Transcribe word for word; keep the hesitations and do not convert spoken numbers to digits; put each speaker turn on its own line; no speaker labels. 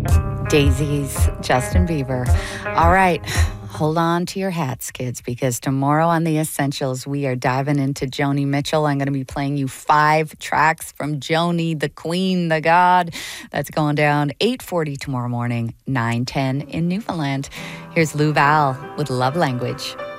Daisies, Justin Bieber. All right. Hold on to your hats, kids, because tomorrow on The Essentials, we are diving into Joni Mitchell. I'm going to be playing you five tracks from Joni, the queen, the god. That's going down eight forty tomorrow morning, nine ten in Newfoundland. Here's Lou Val with Love Language.